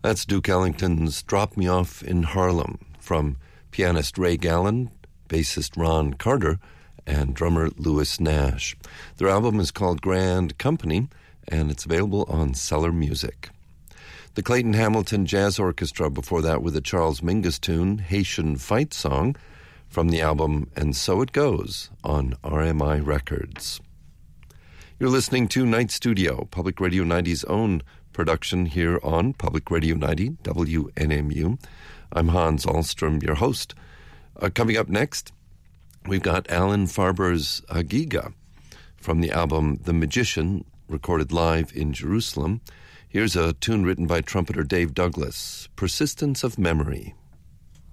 That's Duke Ellington's Drop Me Off in Harlem from pianist Ray Gallen, bassist Ron Carter, and drummer Louis Nash. Their album is called Grand Company, and it's available on Cellar Music. The Clayton Hamilton Jazz Orchestra before that with a Charles Mingus tune, Haitian Fight Song, from the album And So It Goes on RMI Records. You're listening to Night Studio, Public Radio 90's own production here on Public Radio 90, WNMU. I'm Hans Ahlstrom, your host. Coming up next, we've got Alan Farber's Hagiga from the album The Magician, recorded live in Jerusalem. Here's a tune written by trumpeter Dave Douglas, Persistence of Memory.